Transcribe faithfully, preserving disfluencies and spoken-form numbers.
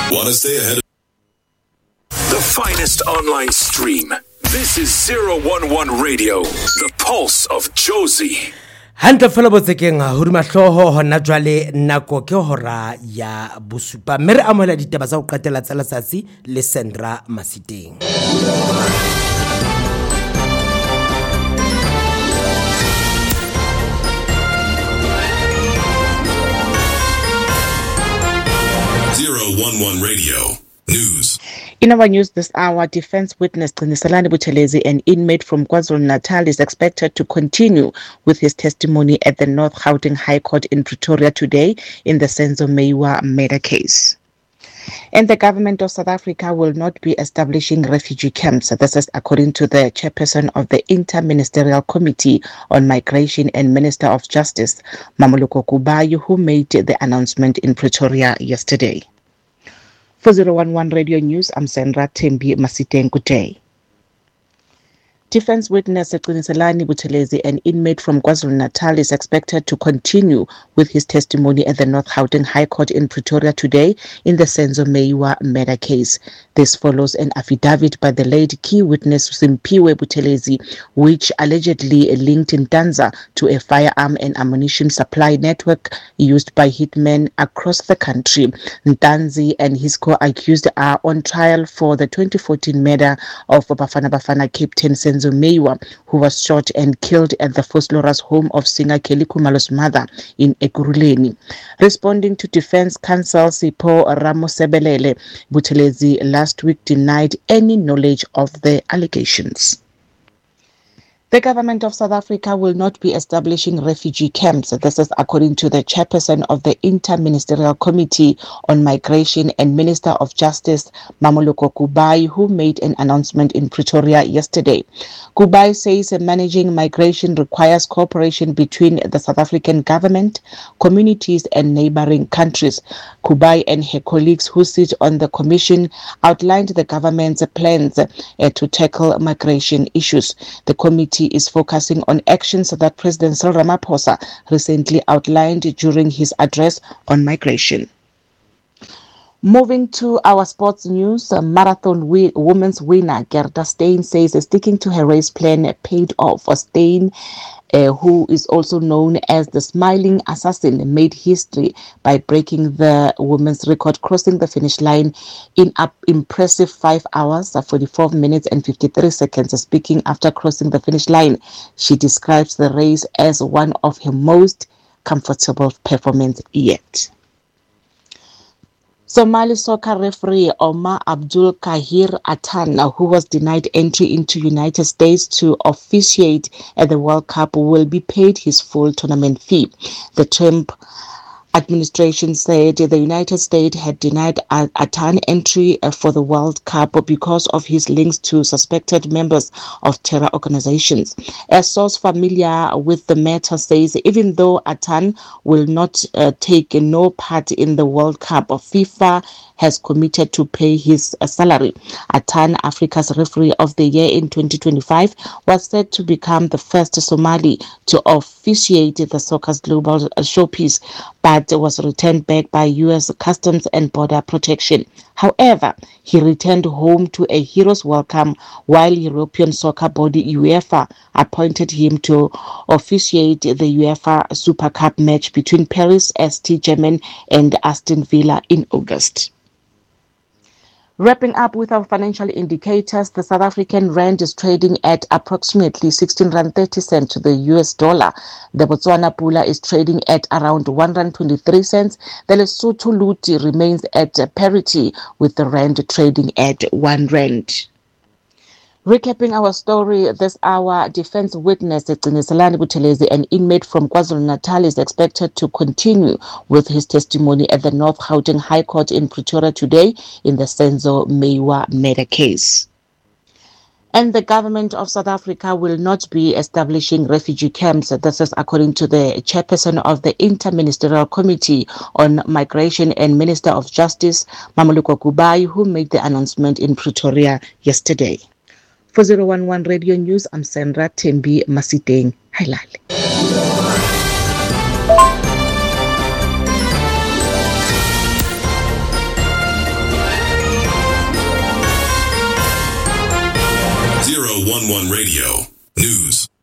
Want to stay ahead of the finest online stream? This is zero one one Radio, the pulse of Jozi. Hantle fela botsekeng huduma hloho hona jwale nako ke hora ya bosupa mere amohela ditaba tsa ho qetela tsa letsatsi le Sandra Masiteng. zero one one Radio News. In our news this hour, defense witness Qiniselani Buthelezi, an inmate from KwaZulu-Natal, is expected to continue with his testimony at the North Gauteng High Court in Pretoria today in the Senzo Meyiwa murder case. And the government of South Africa will not be establishing refugee camps. This is according to the chairperson of the Inter-Ministerial Committee on Migration and Minister of Justice, Mamoloko Kubayi, who made the announcement in Pretoria yesterday. For zero one one Radio News, I'm Sandra Tembi Masiteng. Good day. Defense witness Qiniselani Buthelezi, an inmate from KwaZulu-Natal, is expected to continue with his testimony at the North Gauteng High Court in Pretoria today in the Senzo Meyiwa murder case. This follows an affidavit by the late key witness Simphiwe Buthelezi, which allegedly linked Ntanza to a firearm and ammunition supply network used by hitmen across the country. Ntanzi and his co-accused are on trial for the twenty fourteen murder of Bafana Bafana captain Senzo Meyiwa, who was shot and killed at the Foslora's home of singer Kelly Khumalo's mother in Ekurhuleni. Responding to Defense Counsel Sipho Ramosebelele, Buthelezi last week denied any knowledge of the allegations. The government of South Africa will not be establishing refugee camps. This is according to the chairperson of the Inter-Ministerial Committee on Migration and Minister of Justice, Mamoloko Kubayi, who made an announcement in Pretoria yesterday. Kubayi says managing migration requires cooperation between the South African government, communities and neighboring countries. Kubayi and her colleagues who sit on the commission outlined the government's plans uh, to tackle migration issues. The committee is focusing on actions that President Cyril Ramaphosa recently outlined during his address on migration. Moving to our sports news, uh, marathon wi- women's winner Gerda Steyn says sticking to her race plan paid off. For Steyn, Uh, who is also known as the Smiling Assassin, made history by breaking the women's record, crossing the finish line in an impressive five hours, forty-four minutes and fifty-three seconds. Speaking after crossing the finish line, she describes the race as one of her most comfortable performances yet. Somali soccer referee Omar Abdul Kahir Atan, who was denied entry into United States to officiate at the World Cup, will be paid his full tournament fee. The Trump administration said the United States had denied Atan entry for the World Cup because of his links to suspected members of terror organizations. A source familiar with the matter says even though Atan will not uh, take no part in the World Cup, FIFA has committed to pay his uh, salary. Atan, Africa's referee of the year in twenty twenty-five, was said to become the first Somali to officiate the soccer's global showpiece, but was returned back by U S Customs and Border Protection. However, he returned home to a hero's welcome while European soccer body UEFA appointed him to officiate the UEFA Super Cup match between Paris S T Germain and Aston Villa in August. Wrapping up with our financial indicators, the South African rand is trading at approximately sixteen rand thirty cents to the U S dollar. The Botswana pula is trading at around one rand twenty-three cents. The Lesotho luti remains at parity with the rand trading at one rand. Recapping our story this hour, defense witness Qiniselani Buthelezi, an inmate from KwaZulu-Natal, is expected to continue with his testimony at the North Gauteng High Court in Pretoria today in the Senzo Meyiwa murder case. And the government of South Africa will not be establishing refugee camps. This is according to the chairperson of the Inter-Ministerial Committee on Migration and Minister of Justice, Mamoloko Kubayi, who made the announcement in Pretoria yesterday. For zero one one Radio News, I'm Sandra Tembi Masiteng. Hailali. zero one one Radio News.